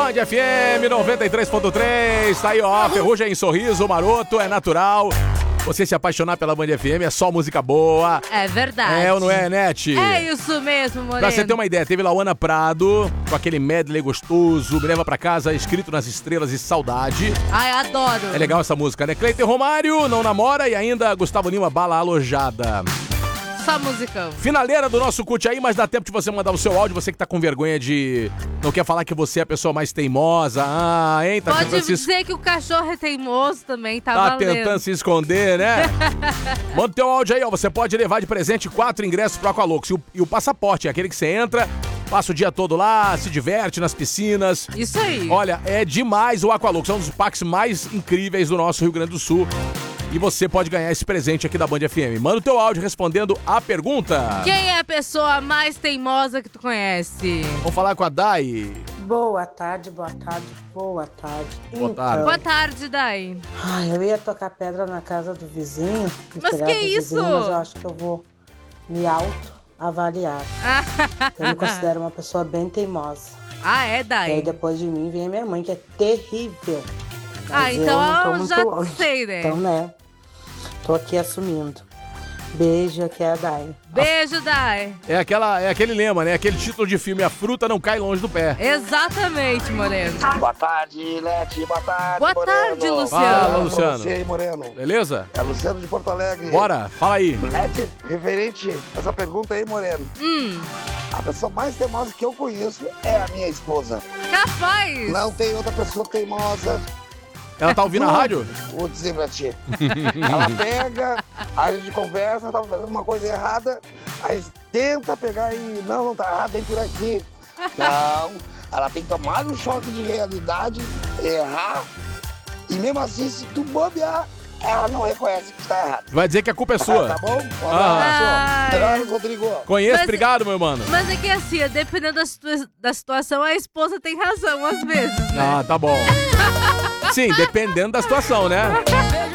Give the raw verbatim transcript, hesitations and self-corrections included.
Band F M noventa e três ponto três, tá aí, ó, Ferrugem em Sorriso, Maroto, é natural. Você se apaixonar pela Band F M é só música boa. É verdade. É ou não é, Net? É isso mesmo, Moreno. Pra você ter uma ideia, teve Lauana Prado, com aquele medley gostoso, Me Leva Pra Casa, Escrito nas Estrelas e Saudade. Ai, adoro. É legal essa música, né? Cleiton Romário, Não Namora, e ainda Gustavo Lima, Bala Alojada. Só musicão. Finaleira do nosso cut aí, mas dá tempo de você mandar o seu áudio, você que tá com vergonha de... Não quer falar que você é a pessoa mais teimosa. Ah, hein? Tá Pode tentando dizer se... que o cachorro é teimoso também, tá, Tá valendo. tentando se esconder, né? Manda o teu áudio aí, ó. Você pode levar de presente quatro ingressos pro Aqualux. E o, e o passaporte, é aquele que você entra, passa o dia todo lá, se diverte nas piscinas. Isso aí. Olha, é demais o Aqualux. É um dos parques mais incríveis do nosso Rio Grande do Sul. E você pode ganhar esse presente aqui da Band F M. Manda o teu áudio respondendo a pergunta. Quem é a pessoa mais teimosa que tu conhece? Vamos falar com a Dai. Boa tarde, boa tarde, boa tarde. Boa tarde. Boa tarde, Dai. Ai, eu ia tocar pedra na casa do vizinho. Mas pegar que do isso? Vizinho, mas eu acho que eu vou me auto-avaliar. Eu me considero uma pessoa bem teimosa. Ah, é, E aí Dai? depois de mim vem a minha mãe, que é terrível. Ah, Mas então eu não tô eu muito já longe. sei, né? Então, né? Tô aqui assumindo. Beijo, aqui é a Dai. Beijo, Dai. É, aquela, é aquele lema, né? Aquele título de filme, A Fruta Não Cai Longe do Pé. Exatamente, Moreno. Boa tarde, Leti. Boa tarde, Boa Moreno. tarde, Luciano. Fala, Luciano. Você aí, Moreno. Beleza? É Luciano de Porto Alegre. Bora, fala aí. Leti, referente a essa pergunta aí, Moreno. Hum, A pessoa mais teimosa que eu conheço é a minha esposa. capaz. Não tem outra pessoa teimosa. Ela tá ouvindo a rádio? Vou dizer pra ti. Ela pega, a gente conversa, tá fazendo uma coisa errada, aí tenta pegar e não, não tá errado, vem por aqui. Não, ela tem que tomar um choque de realidade, errar, e mesmo assim, se tu bobear, ela não reconhece que tá errado. Vai dizer que a culpa é sua. Tá bom? Um Ah. abraço. Melhoras, Rodrigo. Conheço, Mas- obrigado, meu mano. Mas é que assim, dependendo da, situa- da situação, a esposa tem razão às vezes, né? Ah, tá bom. Sim, dependendo da situação, né? Beijo,